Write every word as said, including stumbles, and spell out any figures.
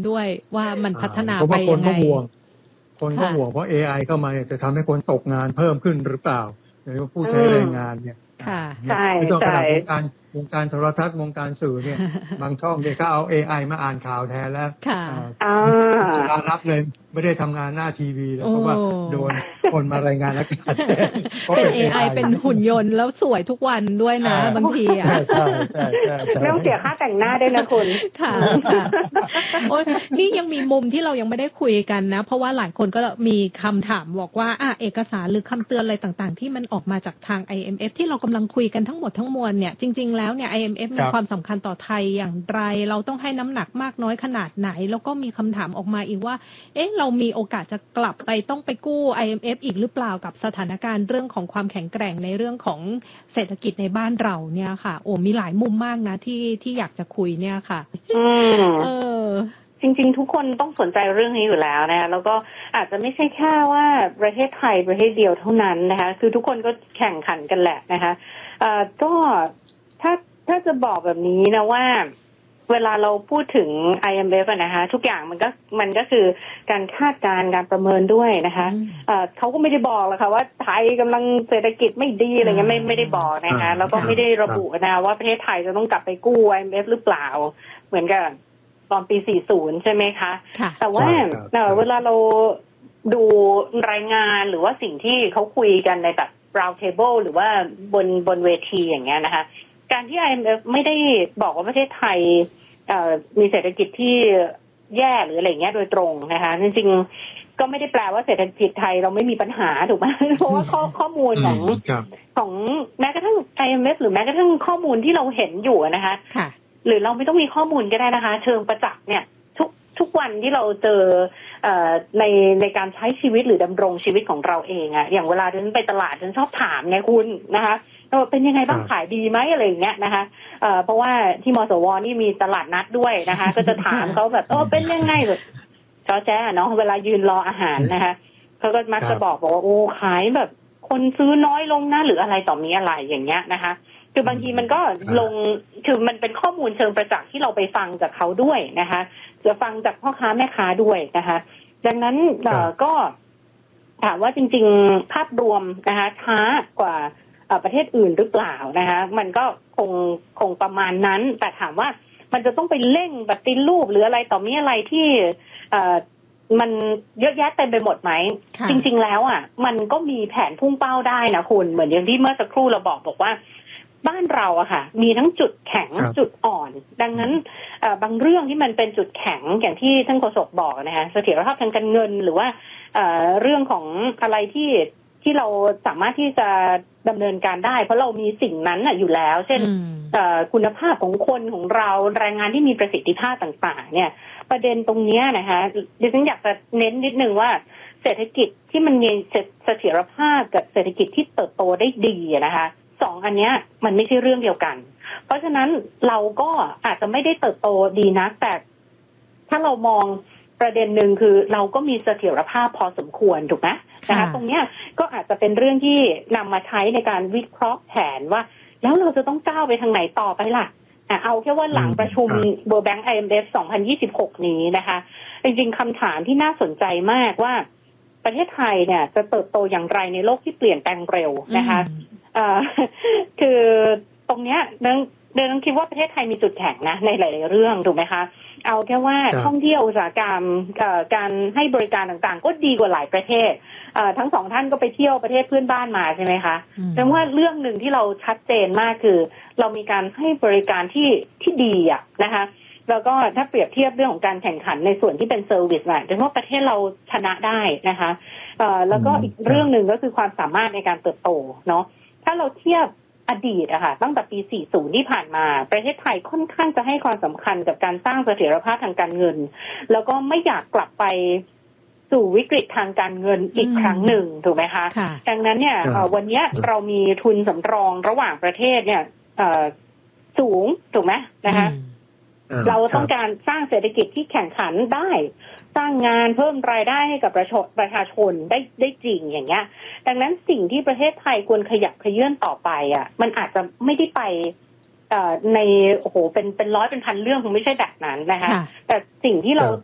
ด้วยว่ามันพัฒนาเพราะไปว่าคนยังไงก็ห่วงคนก็ค่ะห่วงเพราะ เอ ไอ เข้ามาเนี่ยจะทำให้คนตกงานเพิ่มขึ้นหรือเปล่าโดยเฉพาะผู้อืใช้แรงมงานเนี่ยค่ะเนี่ยใช่ไม่ต้องขใช่นาดวงการวงการโทรทัศน์วงการสื่อเนี่ย บางช่องเนี่ยก็เอา เอ ไอ มาอ่านข่าวแทนแล้วค่ะเอ่ออ่าคุณจุฬารัตน์เลยไม่ได้ทำงานหน้าทีวีแล้วโอ้เพราะว่าโดนคนมารายงานอากาศแทนเพราะเป็นเป็นเอ ไอเอ ไอเป็นหุ่นยนต์แล้วสวยทุกวันด้วยนะอ่าบางทีอ่ะใช่ใช่ใช่ใช่ไม่ต้องเสียค่าแต่งหน้าด้วยนะคุณค่ะค่ะโอ้ยนี่ยังมีมุมที่เรายังไม่ได้คุยกันนะ เพราะว่าหลายคนก็มีคำถามบอกว่าอ่ะเอกสารหรือคำเตือนอะไรต่างๆ ที่มันออกมาจากทาง ไอ เอ็ม เอฟ ที่เรากำลังคุยกันทั้งหมดทั้งมวลเนี่ยจริงๆแล้วเนี่ย ไอ เอ็ม เอฟ มีครับความสำคัญต่อไทยอย่างไร เราต้องให้น้ำหนักมากน้อยขนาดไหน แล้วก็มีคำถามออกมาอีกว่า เอ๊ะเรามีโอกาสจะกลับไปต้องไปกู้ ไอ เอ็ม เอฟ อีกหรือเปล่ากับสถานการณ์เรื่องของความแข็งแกร่งในเรื่องของเศรษฐกิจในบ้านเราเนี่ยค่ะโอ้มีหลายมุมมากนะที่ที่อยากจะคุยเนี่ยค่ะอืมเออจริงๆทุกคนต้องสนใจเรื่องนี้อยู่แล้วนะคะแล้วก็อาจจะไม่ใช่แค่ว่าประเทศไทยประเทศเดียวเท่านั้นนะคะคือทุกคนก็แข่งขันกันแหละนะคะเอ่อก็ถ้าถ้าจะบอกแบบนี้นะว่าเวลาเราพูดถึง ไอ เอ็ม เอฟ อะนะคะทุกอย่างมันก็มันก็คือการคาดการณ์การประเมินด้วยนะคะอืมเอ่อเขาก็ไม่ได้บอกหรอกค่ะว่าไทยกำลังเศรษฐกิจไม่ดีอะไรเงี้ยไม่ไม่ได้บอกนะคะอ่าแล้วก็ไม่ได้ระบุนะว่าประเทศไทยจะต้องกลับไปกู้ ไอ เอ็ม เอฟ หรือเปล่าเหมือนกับตอนปี สี่สิบ ใช่ไหมคะค่ะแต่ว่าใช่ครับเอ่อเวลาเราดูรายงานหรือว่าสิ่งที่เขาคุยกันในแบบ round table หรือว่าบนบนเวทีอย่างเงี้ยนะคะการที่ ไอ เอ็ม เอฟ ไม่ได้บอกว่าประเทศไทยเอ่อมีเศรษฐกิจที่แย่หรืออะไรเงี้ยโดยตรงนะคะจริงๆก็ไม่ได้แปลว่าเศรษฐกิจไทยเราไม่มีปัญหาถูกไหม เพราะว่าข้อข้อมูลของอืมครับของแม้กระทั่ง ไอ เอ็ม เอฟ หรือแม้กระทั่งข้อมูลที่เราเห็นอยู่นะคะค่ะหรือเราไม่ต้องมีข้อมูลก็ได้นะคะ เชิงประจักษ์เนี่ยทุกทุกวันที่เราเจอเอ่อในในการใช้ชีวิตหรือดำรงชีวิตของเราเองอะอย่างเวลาฉันไปตลาดฉันชอบถามไงคุณนะคะว่าเป็นยังไงบ้างครับขายดีไหมอะไรอย่างเงี้ยนะคะเอ่อเพราะว่าที่มสวนี่มีตลาดนัดด้วยนะคะ ก็จะถามเขาแบบโอ้เป็นยังไงแบบจอแจ้เนาะเวลายืนรออาหารนะคะเขาก็มักจะบอกบอกว่าโอ้ขายแบบคนซื้อน้อยลงนะหรืออะไรต่อมีอะไรอย่างเงี้ยนะคะคือบางทีมันก็ลงคือมันเป็นข้อมูลเชิงประจักษ์ที่เราไปฟังจากเขาด้วยนะคะจะฟังจากพ่อค้าแม่ค้าด้วยนะคะดังนั้นเอ่อก็ถามว่าจริงๆภาพรวมนะคะช้ากว่าประเทศอื่นหรือเปล่านะคะมันก็คงคงประมาณนั้นแต่ถามว่ามันจะต้องไปเร่งปฏิรูปหรืออะไรต่อมีอะไรที่เอ่อมันเยอะแยะเต็มไปหมดไหมจริงๆแล้วอ่ะมันก็มีแผนพุ่งเป้าได้นะคุณเหมือนอย่างที่เมื่อสักครู่เราบอกบอกว่าบ้านเราอะค่ะมีทั้งจุดแข็งจุดอ่อนดังนั้นบางเรื่องที่มันเป็นจุดแข็งอย่างที่ท่านโฆษกบอกนะคะเสถียรภาพทางการเงินหรือว่าเรื่องของอะไรที่ที่เราสามารถที่จะดำเนินการได้เพราะเรามีสิ่งนั้นอยู่แล้วเช่นคุณภาพของคนของเราแรงงานที่มีประสิทธิภาพต่างๆเนี่ยประเด็นตรงนี้นะคะดิฉันอยากจะเน้นนิดนึงว่าเศรษฐกิจที่มันมีเสถียรภาพกับเศรษฐกิจที่เติบโตได้ดีนะคะสองอันเนี้ยมันไม่ใช่เรื่องเดียวกันเพราะฉะนั้นเราก็อาจจะไม่ได้เติบโตดีนะแต่ถ้าเรามองประเด็นหนึ่งคือเราก็มีเสถียรภาพพอสมควรถูกไหมนะคะตรงเนี้ยก็อาจจะเป็นเรื่องที่นำมาใช้ในการวิเคราะห์แผนว่าแล้วเราจะต้องก้าวไปทางไหนต่อไปล่ะเอาแค่ว่าหลังประชุม World Bank ไอ เอ็ม เอฟ สองพันยี่สิบหกนี้นะคะจริงๆคำถามที่น่าสนใจมากว่าประเทศไทยเนี่ยจะเติบโตอย่างไรในโลกที่เปลี่ยนแปลงเร็วนะคะเอ่อคือตรงเนี้ยเดินเดินคิดว่าประเทศไทยมีจุดแข็งนะในหลายๆเรื่องถูกไหมคะเอาแค่ว่าท่องเที่ยวอุตสาหกรรมการให้บริการต่างๆก็ดีกว่าหลายประเทศทั้งสองท่านก็ไปเที่ยวประเทศเพื่อนบ้านมาใช่ไหมคะแต่ว่าเรื่องหนึ่งที่เราชัดเจนมากคือเรามีการให้บริการที่ที่ดีอ่ะนะคะแล้วก็ถ้าเปรียบเทียบเรื่องของการแข่งขันในส่วนที่เป็นเซอร์วิสน่ะถือว่าประเทศเราชนะได้นะคะแล้วก็อีกเรื่องหนึ่งก็คือความสามารถในการเติบโตเนาะถ้าเราเทียบอดีตอะค่ะตั้งแต่ปี สี่สิบ ที่ผ่านมาประเทศไทยค่อนข้างจะให้ความสำคัญกับการสร้างเสถียรภาพทางการเงินแล้วก็ไม่อยากกลับไปสู่วิกฤตทางการเงินอีกครั้งหนึ่งถูกไหมคะดังนั้นเนี่ยวันนี้เรามีทุนสำรองระหว่างประเทศเนี่ยสูงถูกไหมนะคะเราต้องการสร้างเศรษฐกิจที่แข่งขันได้สร้างงานเพิ่มรายได้ให้กับประชาประชาชนได้ได้จริงอย่างเงี้ยดังนั้นสิ่งที่ประเทศไทยควรขยับขยื่นต่อไปอ่ะมันอาจจะไม่ได้ไปในโอ้โหเป็นเป็นร้อยเป็นพันเรื่องคงไม่ใช่แบบนั้นนะคะแต่สิ่งที่เรา